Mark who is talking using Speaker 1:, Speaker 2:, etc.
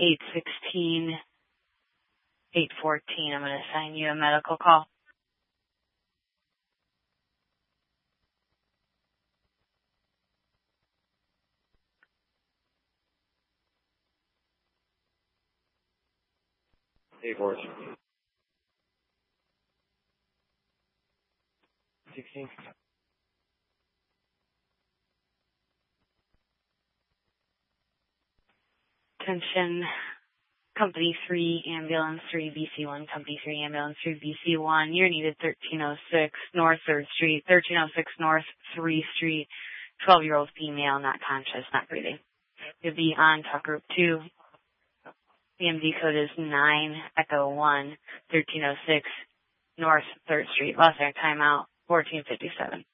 Speaker 1: 816-814. I'm going to assign you a medical call.
Speaker 2: A4. 16.
Speaker 1: Attention, Company 3, Ambulance 3, BC1, Company 3, Ambulance 3, BC1. You're needed 1306 North 3rd Street, 1306 North 3 Street. 12-year-old female, not conscious, not breathing. You'll be on talk group 2. EMD code is 9 Echo 1, 1306 North 3rd Street. Lost air timeout, 1457.